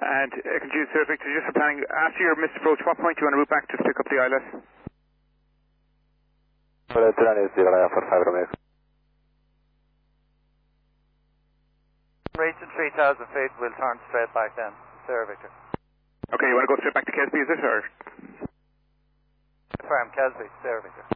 And confused, Sir Victor, just for planning, after your missed approach, what point do you want to route back to pick up the ILS? Reaching 3,000 feet, we'll turn straight back then, Sir Victor. Okay, you want to go straight back to Kesby, is it, or? Firm, Kesby, Sir Victor.